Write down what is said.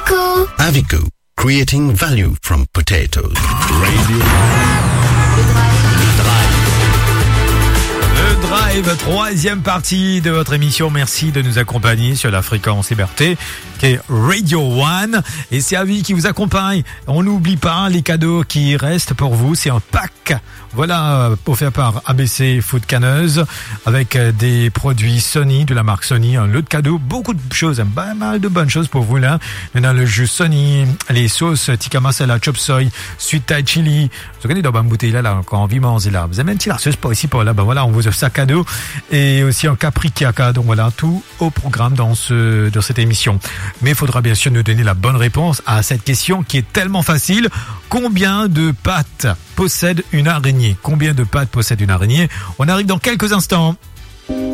Avico. Avico, creating value from potatoes. Radio. Le Drive, troisième partie de votre émission. Merci de nous accompagner sur la fréquence liberté qui est Radio One. Et c'est Avi qui vous accompagne. On n'oublie pas les cadeaux qui restent pour vous. C'est un pack. Voilà, offert par ABC Food Canneuse avec des produits Sony, de la marque Sony. Un lot de cadeaux, beaucoup de choses, pas mal de bonnes choses pour vous là. On a le jus Sony, les sauces tikka masala, chop soy, sweet Thai chili. Vous connaissez dans ma bouteille là, quand on vit manger là. Vous avez un petit larceuse pas ici, pas là. Ben voilà, on vous offre ça cadeau. Et aussi un caprichiaca. Donc voilà, tout au programme dans cette émission. Mais il faudra bien sûr nous donner la bonne réponse à cette question qui est tellement facile. Combien de pattes possède une araignée? Combien de pattes possède une araignée? On arrive dans quelques instants.